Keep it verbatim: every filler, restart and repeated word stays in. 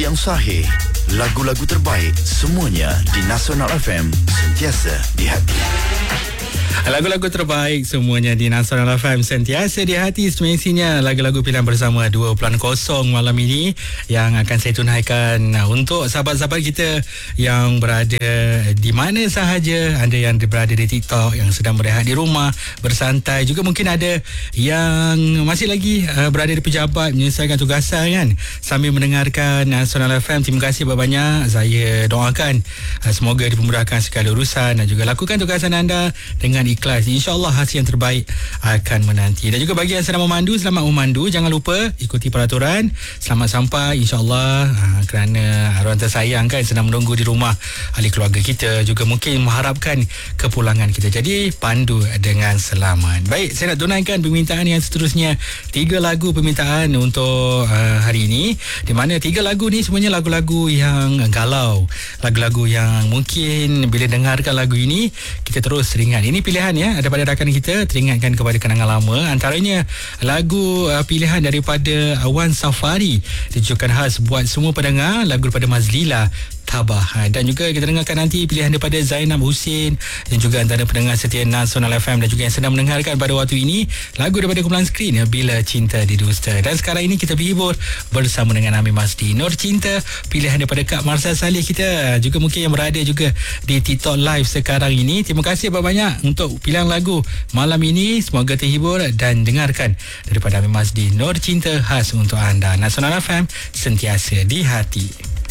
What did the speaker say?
Informasi yang sahih, lagu-lagu terbaik, semuanya di Nasional F M, sentiasa di hati. Lagu-lagu terbaik semuanya di Nasional F M, sentiasa di hati. Semestinya lagu-lagu pilihan bersama dua kosong malam ini yang akan saya tunaikan untuk sahabat-sahabat kita yang berada di mana sahaja. Ada yang berada di TikTok, yang sedang berehat di rumah bersantai. Juga mungkin ada yang masih lagi uh, berada di pejabat menyelesaikan tugasan kan, sambil mendengarkan Nasional F M. Terima kasih banyak. Saya doakan uh, semoga dipermudahkan segala urusan dan juga lakukan tugasan anda dengan ikhlas. InsyaAllah hasil yang terbaik akan menanti. Dan juga bagi yang sedang memandu, selamat memandu. Jangan lupa ikuti peraturan. Selamat sampai insyaAllah, ha, kerana arwah tersayang kan sedang menunggu di rumah ahli keluarga kita. Juga mungkin mengharapkan kepulangan kita. Jadi pandu dengan selamat. Baik, saya nak tunaikan permintaan yang seterusnya. Tiga lagu permintaan untuk uh, hari ini, di mana tiga lagu ni semuanya lagu-lagu yang galau, lagu-lagu yang mungkin bila dengarkan lagu ini kita terus teringat. Ini pilihan ya daripada rakan kita, teringatkan kepada kenangan lama. Antaranya lagu uh, pilihan daripada Wan Safari, ditujukan khas buat semua pendengar. Lagu daripada Mazlila, Tabah. Dan juga kita dengarkan nanti pilihan daripada Zainab Husin dan juga antara pendengar setia Nasional F M dan juga yang sedang mendengarkan pada waktu ini, lagu daripada kumpulan Skrin, Bila Cinta Didusta. Dan sekarang ini kita berhibur bersama dengan Amir Masdi, Nur Cinta, pilihan daripada Kak Marsha Saleh kita. Juga mungkin yang berada juga di TikTok Live sekarang ini. Terima kasih banyak-banyak untuk pilihan lagu malam ini. Semoga terhibur dan dengarkan daripada Amir Masdi, Nur Cinta khas untuk anda. Nasional F M, sentiasa di hati.